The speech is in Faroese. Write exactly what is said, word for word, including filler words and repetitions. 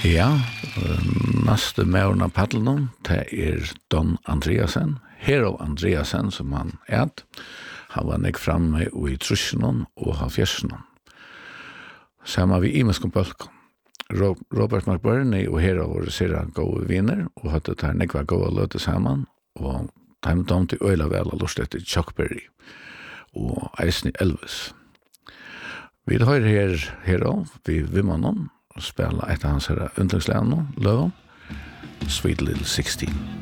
Ja, neste med av paddelen, det er Don Andreasen, Hero Andreasen som han er. Han var nek framme i trusjonen og halvfjerdsjonen. Sammen vi i Imeskom Bølken. Robert McBurney og Hero var sere gode viner, og hadde det her nekva gode løte sammen, og de dom til øyla vel og lort etter Chuck Berry og Eisne Elvis. Vi har her Hero, vi vimmer noen, og spela et av hans her underlagslæren nå, Løven, Sweet Little sixteen.